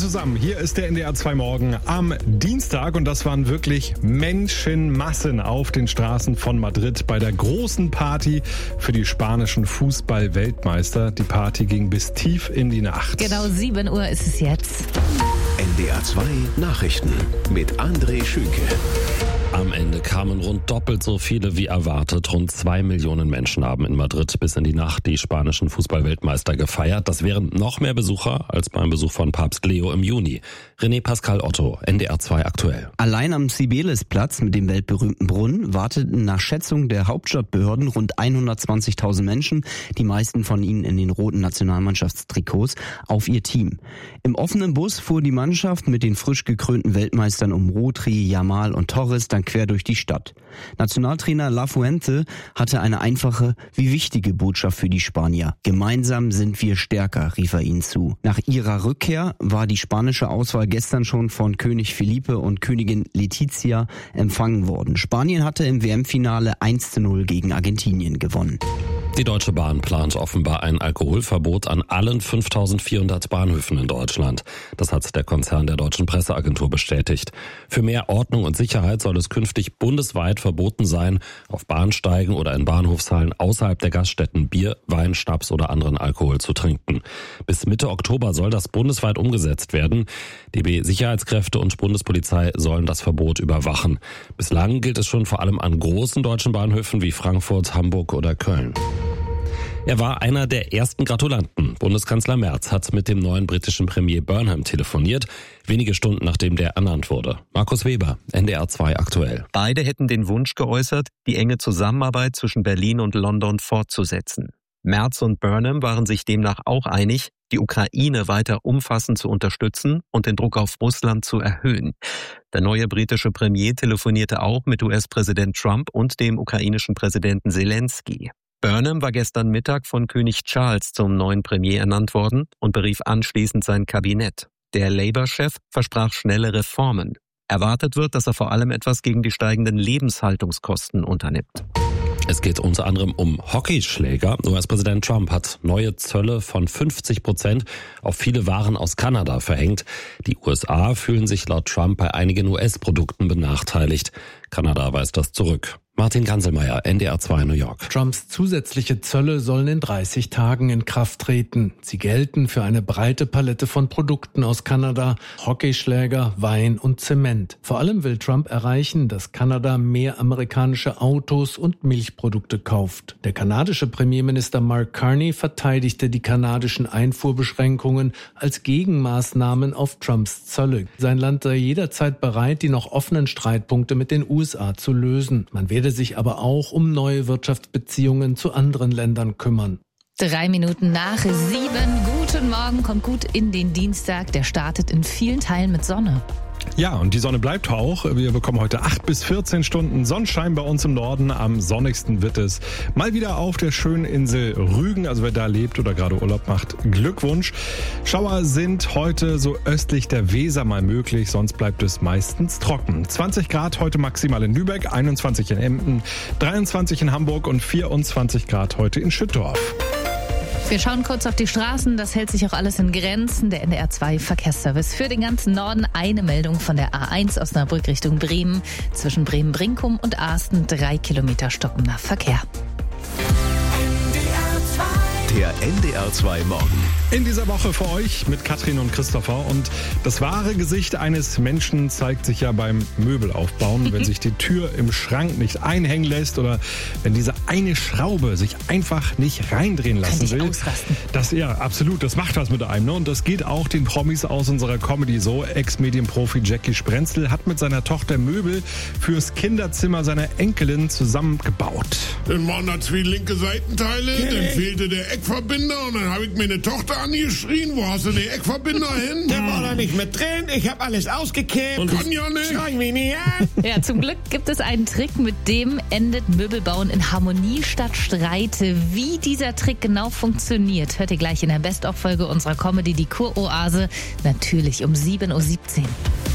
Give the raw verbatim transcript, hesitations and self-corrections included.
zusammen, hier ist der N D R zwei Morgen am Dienstag und das waren wirklich Menschenmassen auf den Straßen von Madrid bei der großen Party für die spanischen Fußball-Weltmeister. Die Party ging bis tief in die Nacht. Genau sieben Uhr ist es jetzt. N D R zwei Nachrichten mit André Schünke. Am Ende kamen rund doppelt so viele wie erwartet. Rund zwei Millionen Menschen haben in Madrid bis in die Nacht die spanischen Fußballweltmeister gefeiert. Das wären noch mehr Besucher als beim Besuch von Papst Leo im Juni. René Pascal Otto, N D R zwei aktuell. Allein am Cibeles-Platz mit dem weltberühmten Brunnen warteten nach Schätzung der Hauptstadtbehörden rund hundertzwanzigtausend Menschen, die meisten von ihnen in den roten Nationalmannschaftstrikots, auf ihr Team. Im offenen Bus fuhr die Mannschaft mit den frisch gekrönten Weltmeistern um Rodri, Yamal und Torres dann quer durch die Stadt. Nationaltrainer Lafuente hatte eine einfache wie wichtige Botschaft für die Spanier. Gemeinsam sind wir stärker, rief er ihnen zu. Nach ihrer Rückkehr war die spanische Auswahl gestern schon von König Felipe und Königin Letizia empfangen worden. Spanien hatte im W M-Finale eins zu null gegen Argentinien gewonnen. Die Deutsche Bahn plant offenbar ein Alkoholverbot an allen fünftausendvierhundert Bahnhöfen in Deutschland. Das hat der Konzern der Deutschen Presseagentur bestätigt. Für mehr Ordnung und Sicherheit soll es künftig bundesweit verboten sein, auf Bahnsteigen oder in Bahnhofshallen außerhalb der Gaststätten Bier, Wein, Schnaps oder anderen Alkohol zu trinken. Bis Mitte Oktober soll das bundesweit umgesetzt werden. D B-Sicherheitskräfte und Bundespolizei sollen das Verbot überwachen. Bislang gilt es schon vor allem an großen deutschen Bahnhöfen wie Frankfurt, Hamburg oder Köln. Er war einer der ersten Gratulanten. Bundeskanzler Merz hat mit dem neuen britischen Premier Burnham telefoniert, wenige Stunden nachdem der ernannt wurde. Markus Weber, N D R zwei aktuell. Beide hätten den Wunsch geäußert, die enge Zusammenarbeit zwischen Berlin und London fortzusetzen. Merz und Burnham waren sich demnach auch einig, die Ukraine weiter umfassend zu unterstützen und den Druck auf Russland zu erhöhen. Der neue britische Premier telefonierte auch mit U S-Präsident Trump und dem ukrainischen Präsidenten Zelensky. Burnham war gestern Mittag von König Charles zum neuen Premier ernannt worden und berief anschließend sein Kabinett. Der Labour-Chef versprach schnelle Reformen. Erwartet wird, dass er vor allem etwas gegen die steigenden Lebenshaltungskosten unternimmt. Es geht unter anderem um Hockeyschläger. U S-Präsident Trump hat neue Zölle von fünfzig Prozent auf viele Waren aus Kanada verhängt. Die U S A fühlen sich laut Trump bei einigen U S-Produkten benachteiligt. Kanada weist das zurück. Martin Ganselmeier, N D R zwei New York. Trumps zusätzliche Zölle sollen in dreißig Tagen in Kraft treten. Sie gelten für eine breite Palette von Produkten aus Kanada, Hockeyschläger, Wein und Zement. Vor allem will Trump erreichen, dass Kanada mehr amerikanische Autos und Milchprodukte kauft. Der kanadische Premierminister Mark Carney verteidigte die kanadischen Einfuhrbeschränkungen als Gegenmaßnahmen auf Trumps Zölle. Sein Land sei jederzeit bereit, die noch offenen Streitpunkte mit den U S A zu lösen. Man werde sich aber auch um neue Wirtschaftsbeziehungen zu anderen Ländern kümmern. Drei Minuten nach sieben. Guten Morgen, kommt gut in den Dienstag. Der startet in vielen Teilen mit Sonne. Ja, und die Sonne bleibt auch. Wir bekommen heute acht bis vierzehn Stunden Sonnenschein bei uns im Norden. Am sonnigsten wird es mal wieder auf der schönen Insel Rügen. Also wer da lebt oder gerade Urlaub macht, Glückwunsch. Schauer sind heute so östlich der Weser mal möglich, sonst bleibt es meistens trocken. zwanzig Grad heute maximal in Lübeck, einundzwanzig in Emden, dreiundzwanzig in Hamburg und vierundzwanzig Grad heute in Schüttorf. Wir schauen kurz auf die Straßen, das hält sich auch alles in Grenzen. Der N D R zwei Verkehrsservice für den ganzen Norden. Eine Meldung von der A eins Osnabrück Richtung Bremen. Zwischen Bremen-Brinkum und Asten drei Kilometer stockender Verkehr. Der N D R zwei Morgen. In dieser Woche für euch mit Katrin und Christopher. Und das wahre Gesicht eines Menschen zeigt sich ja beim Möbelaufbauen, wenn sich die Tür im Schrank nicht einhängen lässt oder wenn diese eine Schraube sich einfach nicht reindrehen lassen will. Ausrasten. Das, ja, absolut. Das macht was mit einem. Ne? Und das geht auch den Promis aus unserer Comedy so. Ex-Medienprofi Jackie Sprenzel hat mit seiner Tochter Möbel fürs Kinderzimmer seiner Enkelin zusammengebaut. Dann waren da zwei linke Seitenteile, yeah. Dann fehlte der Eckverbinder und dann habe ich meine Tochter angeschrien, wo hast du den Eckverbinder hin? Der war da nicht mit drin, ich habe alles ausgekippt. Und kann ja nicht. Schrei mich nicht an. Ja, zum Glück gibt es einen Trick, mit dem endet Möbelbauen in Harmonie statt Streite. Wie dieser Trick genau funktioniert, hört ihr gleich in der Best-of-Folge unserer Comedy Die Kuroase, natürlich um sieben Uhr siebzehn.